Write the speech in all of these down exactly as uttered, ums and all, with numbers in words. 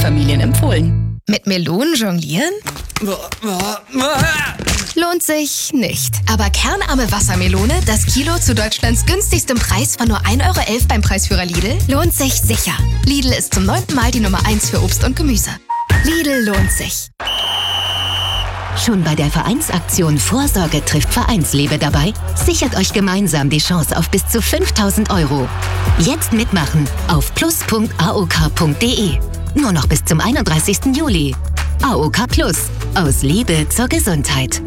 Familien empfohlen. Mit Melonen jonglieren? Lohnt sich nicht. Aber kernarme Wassermelone, das Kilo zu Deutschlands günstigstem Preis von nur ein Euro elf beim Preisführer Lidl, lohnt sich sicher. Lidl ist zum neunten Mal die Nummer eins für Obst und Gemüse. Lidl lohnt sich. Schon bei der Vereinsaktion Vorsorge trifft Vereinslebe dabei? Sichert euch gemeinsam die Chance auf bis zu fünftausend Euro. Jetzt mitmachen auf plus punkt a o k punkt d e. Nur noch bis zum einunddreißigsten Juli. A O K Plus. Aus Liebe zur Gesundheit.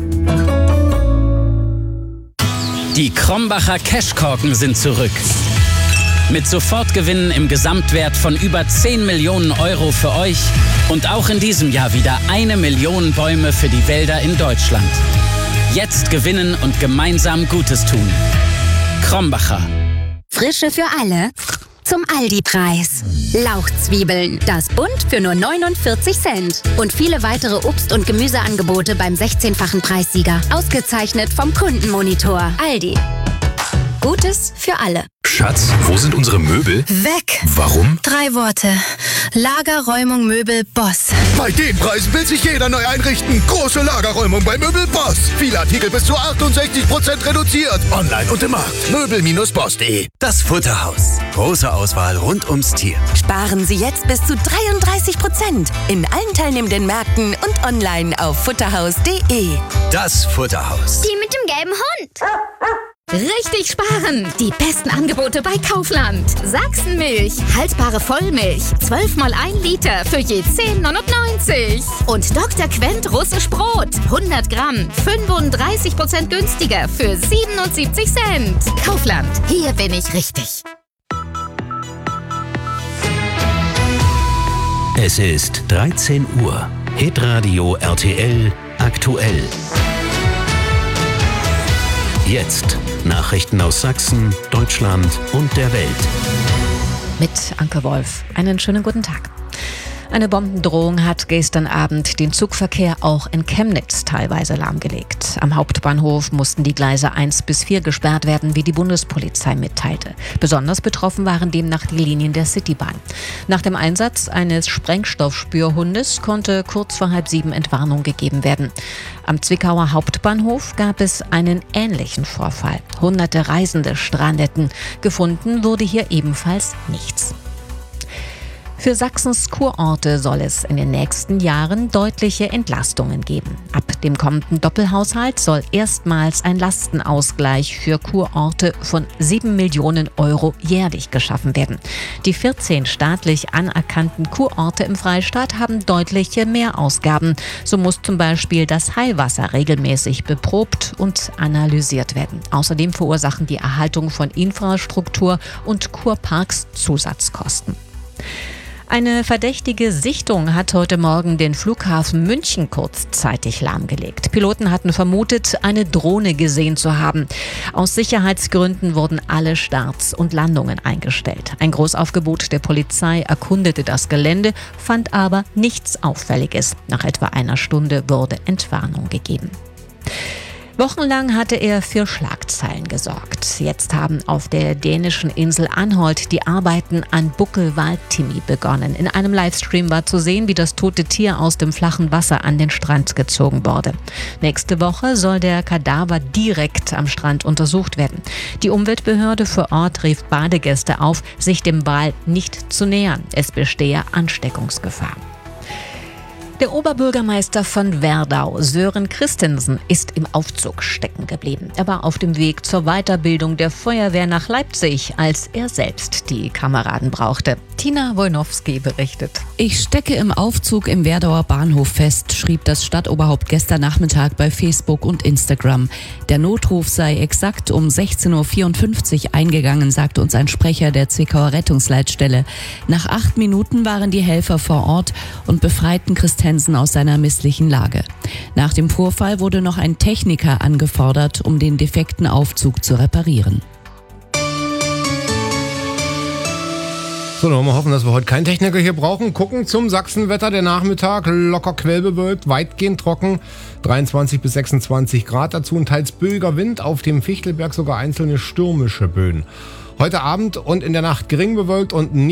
Die Krombacher Cashkorken sind zurück. Mit Sofortgewinnen im Gesamtwert von über zehn Millionen Euro für euch und auch in diesem Jahr wieder eine Million Bäume für die Wälder in Deutschland. Jetzt gewinnen und gemeinsam Gutes tun. Krombacher. Frische für alle zum Aldi-Preis. Lauchzwiebeln, das Bund für nur neunundvierzig Cent. Und viele weitere Obst- und Gemüseangebote beim sechzehnfachen Preissieger. Ausgezeichnet vom Kundenmonitor. Aldi. Gutes für alle. Schatz, wo sind unsere Möbel? Weg. Warum? Drei Worte. Lagerräumung Möbel Boss. Bei den Preisen will sich jeder neu einrichten. Große Lagerräumung bei Möbel Boss. Viele Artikel bis zu achtundsechzig Prozent reduziert. Online und im Markt. Möbel Bindestrich boss punkt de. Das Futterhaus. Große Auswahl rund ums Tier. Sparen Sie jetzt bis zu dreiunddreißig Prozent in allen teilnehmenden Märkten und online auf futterhaus punkt de. Das Futterhaus. Die mit dem gelben Hund. Richtig sparen! Die besten Angebote bei Kaufland. Sachsenmilch, haltbare Vollmilch, zwölf mal ein Liter für je zehn neunundneunzig. Und Doktor Quent russisch Brot, hundert Gramm, fünfunddreißig Prozent günstiger für siebenundsiebzig Cent. Kaufland, hier bin ich richtig. Es ist dreizehn Uhr. Hitradio R T L aktuell. Jetzt Nachrichten aus Sachsen, Deutschland und der Welt. Mit Anke Wolf. Einen schönen guten Tag. Eine Bombendrohung hat gestern Abend den Zugverkehr auch in Chemnitz teilweise lahmgelegt. Am Hauptbahnhof mussten die Gleise eins bis vier gesperrt werden, wie die Bundespolizei mitteilte. Besonders betroffen waren demnach die Linien der Citybahn. Nach dem Einsatz eines Sprengstoffspürhundes konnte kurz vor halb sieben Entwarnung gegeben werden. Am Zwickauer Hauptbahnhof gab es einen ähnlichen Vorfall. Hunderte Reisende strandeten. Gefunden wurde hier ebenfalls nichts. Für Sachsens Kurorte soll es in den nächsten Jahren deutliche Entlastungen geben. Ab dem kommenden Doppelhaushalt soll erstmals ein Lastenausgleich für Kurorte von sieben Millionen Euro jährlich geschaffen werden. Die vierzehn staatlich anerkannten Kurorte im Freistaat haben deutliche Mehrausgaben. So muss zum Beispiel das Heilwasser regelmäßig beprobt und analysiert werden. Außerdem verursachen die Erhaltung von Infrastruktur und Kurparks Zusatzkosten. Eine verdächtige Sichtung hat heute Morgen den Flughafen München kurzzeitig lahmgelegt. Piloten hatten vermutet, eine Drohne gesehen zu haben. Aus Sicherheitsgründen wurden alle Starts und Landungen eingestellt. Ein Großaufgebot der Polizei erkundete das Gelände, fand aber nichts Auffälliges. Nach etwa einer Stunde wurde Entwarnung gegeben. Wochenlang hatte er für Schlagzeilen gesorgt. Jetzt haben auf der dänischen Insel Anholt die Arbeiten an Buckelwal-Timmy begonnen. In einem Livestream war zu sehen, wie das tote Tier aus dem flachen Wasser an den Strand gezogen wurde. Nächste Woche soll der Kadaver direkt am Strand untersucht werden. Die Umweltbehörde vor Ort rief Badegäste auf, sich dem Wal nicht zu nähern. Es bestehe Ansteckungsgefahr. Der Oberbürgermeister von Werdau, Sören Christensen, ist im Aufzug stecken geblieben. Er war auf dem Weg zur Weiterbildung der Feuerwehr nach Leipzig, als er selbst die Kameraden brauchte. Tina Wojnowski berichtet. Ich stecke im Aufzug im Werdauer Bahnhof fest, schrieb das Stadtoberhaupt gestern Nachmittag bei Facebook und Instagram. Der Notruf sei exakt um sechzehn Uhr vierundfünfzig eingegangen, sagte uns ein Sprecher der Zwickauer Rettungsleitstelle. Nach acht Minuten waren die Helfer vor Ort und befreiten Christensen aus seiner misslichen Lage. Nach dem Vorfall wurde noch ein Techniker angefordert, um den defekten Aufzug zu reparieren. So, dann wollen wir hoffen, dass wir heute keinen Techniker hier brauchen. Gucken zum Sachsenwetter. Der Nachmittag locker quellbewölkt, weitgehend trocken. dreiundzwanzig bis sechsundzwanzig Grad. Dazu ein teils böiger Wind. Auf dem Fichtelberg sogar einzelne stürmische Böen. Heute Abend und in der Nacht gering bewölkt und